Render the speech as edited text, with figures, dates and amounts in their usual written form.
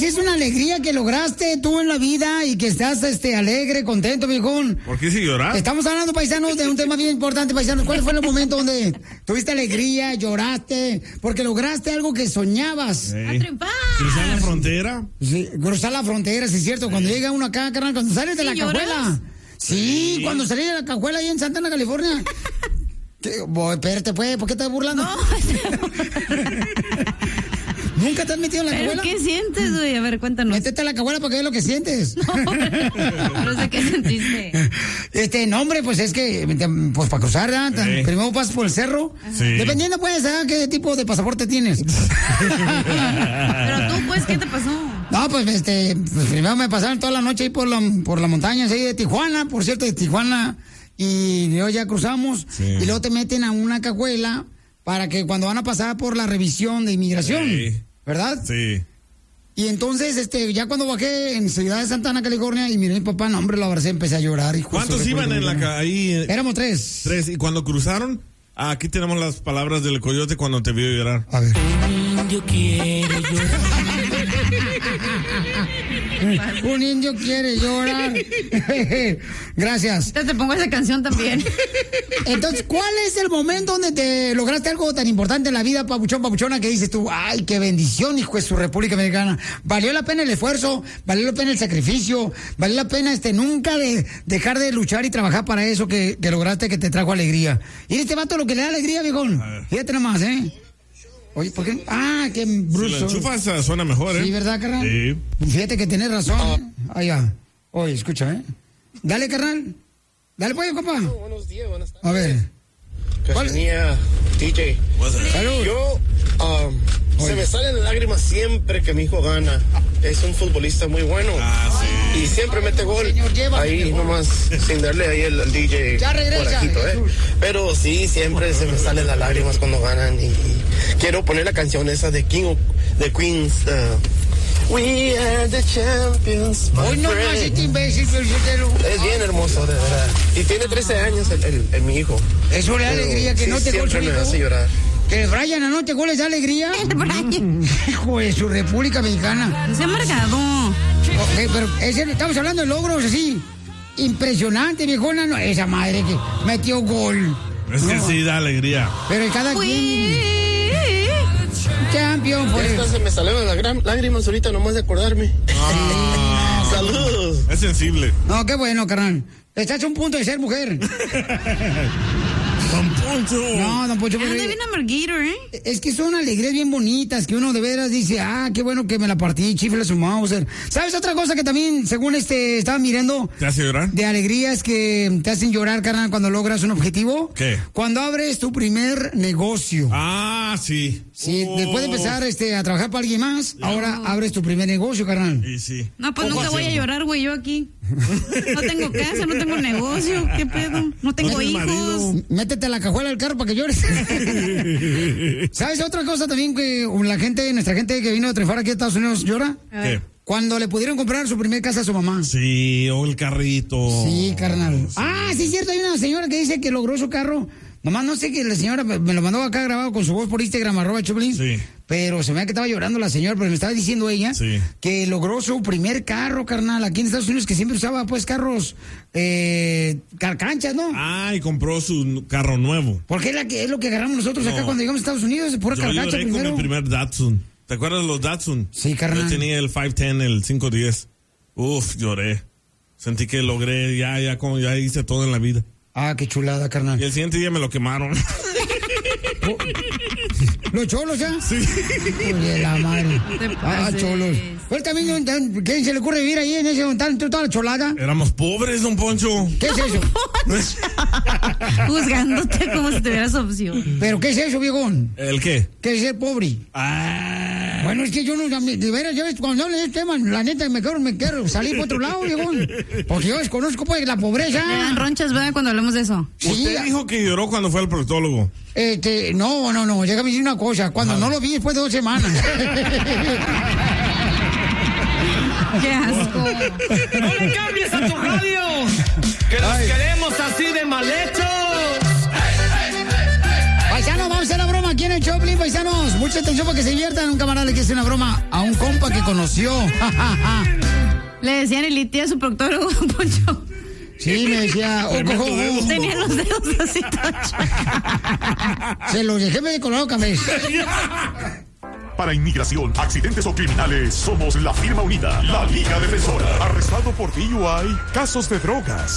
es una alegría que lograste tú en la vida y que estás alegre, contento, viejón. ¿Por qué si llorar? Estamos hablando, paisanos, de un tema bien importante, paisanos. ¿Cuál fue el momento donde tuviste alegría, lloraste, porque lograste algo que soñabas? ¡A triunfar! ¿Cruzar la frontera? Sí, cruzar la frontera, sí es cierto. Cuando llega uno acá, carnal, cuando sales de la cajuela. Sí, cuando salí de la cajuela ahí en Santana, California. Espérate, pues, ¿por qué estás burlando? No, ¿Nunca te has metido en la cajuela? ¿Qué sientes, güey? A ver, cuéntanos. Métete a la cajuela para que veas lo que sientes. No sé qué sentiste. No, hombre, pues es que, pues para cruzar, ¿verdad? Sí. Primero pasas por el cerro. Sí. Dependiendo, pues, qué tipo de pasaporte tienes. Pero tú, pues, ¿qué te pasó? No, pues, pues primero me pasaron toda la noche ahí por las montañas ahí de Tijuana, por cierto, de Tijuana. Y luego ya cruzamos. Sí. Y luego te meten a una cajuela para que cuando van a pasar por la revisión de inmigración. Sí. ¿Verdad? Sí. Y entonces, ya cuando bajé en Ciudad de Santana, California, y miré a mi papá, no, hombre, lo abracé, empecé a llorar. ¿Cuántos iban en la ahí? Éramos 3. 3. ¿Y cuando cruzaron? Aquí tenemos las palabras del coyote cuando te vio llorar. A ver. Un indio quiere llorar. Un indio quiere llorar. Gracias. Te pongo esa canción también. Entonces, ¿cuál es el momento donde te lograste algo tan importante en la vida, papuchona, que dices tú, ay, qué bendición, hijo de su República Americana? ¿Valió la pena el esfuerzo? ¿Valió la pena el sacrificio? ¿Valió la pena nunca dejar de luchar y trabajar para eso que lograste, que te trajo alegría? Y este vato lo que le da alegría, viejón. Fíjate nomás, Oye, ¿por qué? Ah, qué bruto. Si lo enchufas, suena mejor, Sí, ¿verdad, carnal? Sí. Fíjate que tienes razón. Ahí va. Oye, escucha, Dale, carnal. Dale, pues, compa. Buenos días, buenas tardes. A ver. Cachanía, DJ. Salud. Yo, se me salen lágrimas siempre que mi hijo gana. Es un futbolista muy bueno. Sí. Y siempre mete gol. Señor, ahí nomás, sin darle ahí el DJ. Ya regresa. Pero sí, siempre se me salen las lágrimas cuando ganan. Y quiero poner la canción esa de Queens. We are the champions. Hoy no más este imbécil, es bien hermoso, de verdad. Y tiene 13 años mi hijo. Eso le da alegría que no te gol su siempre me hijo. hace llorar. Que el Brian anote goles da alegría. Hijo de su República Mexicana. Se ha amargado. Ok, pero estamos hablando de logros así. Impresionante, viejona. No, esa madre que metió gol. Es que sí da alegría. Pero cada quien. Campeón, pues. Esta se me salieron las lágrimas ahorita nomás de acordarme. Saludos. Es sensible. No, qué bueno, carnal. Estás a un punto de ser mujer. Don Poncho. No, Don Poncho. Anda bien amarguito, Es que son alegrías bien bonitas que uno de veras dice, qué bueno que me la partí, chifle su Mauser. ¿Sabes otra cosa que también, según estaba mirando? ¿Te hace llorar? De alegrías que te hacen llorar, carnal, cuando logras un objetivo. ¿Qué? Cuando abres tu primer negocio. Sí. Sí, después de empezar a trabajar para alguien más, ahora abres tu primer negocio, carnal. Y sí. No, pues nunca voy a llorar, güey, yo aquí. No tengo casa, no tengo negocio, ¿qué pedo? No tengo hijos. Métete a la cajuela del carro para que llores. ¿Sabes otra cosa también que nuestra gente que vino a triunfar aquí a Estados Unidos llora? ¿Qué? Cuando le pudieron comprar su primer casa a su mamá. Sí, o el carrito. Sí, carnal. Sí, es cierto, hay una señora que dice que logró su carro. Nomás no sé que la señora me lo mandó acá grabado con su voz por Instagram, @Choplin. Sí. Pero se me ve que estaba llorando la señora, pero me estaba diciendo ella que logró su primer carro, carnal, aquí en Estados Unidos, que siempre usaba pues carros carcanchas, ¿no? Y compró su carro nuevo. Porque es lo que agarramos nosotros acá cuando llegamos a Estados Unidos, pura carcancha primero. Con mi primer Datsun. ¿Te acuerdas de los Datsun? Sí, carnal. Yo tenía el 510, el 510. Uf, lloré. Sentí que logré, ya hice todo en la vida. Qué chulada, carnal. Y el siguiente día me lo quemaron. ¿Los cholos ya? Sí. Oye, la madre. Cholos. Pues también, ¿quién se le ocurre vivir ahí en ese toda la cholada? Éramos pobres, Don Poncho. ¿Qué es eso? Juzgándote como si tuvieras opción. ¿Pero qué es eso, viejón? ¿El qué? ¿Qué es ser pobre? Bueno, es que yo no, de veras, yo cuando hablo de este tema, la neta, me quiero salir por otro lado, viejón. Porque yo desconozco, pues, la pobreza. Me dan ronchas, ¿verdad? Cuando hablamos de eso. Sí. Usted dijo que lloró cuando fue al proctólogo. No, déjame decir una cosa. Cuando no lo vi después de 2 semanas. ¡Qué asco! ¡No le cambies a tu radio! ¡Que los queremos así de mal hechos! Paisano, vamos a hacer la broma aquí en el Choplin, paisanos. Mucha atención para que se diviertan. Un camarada le quiere hacer una broma a un compa que conoció. Le decían el litio a su proctólogo, Poncho. Sí, me decía, tenía los dedos así todos. Se los dejé de color cabeza. Para inmigración, accidentes o criminales, somos la firma unida, la Liga Defensora. Arrestado por DUI, casos de drogas.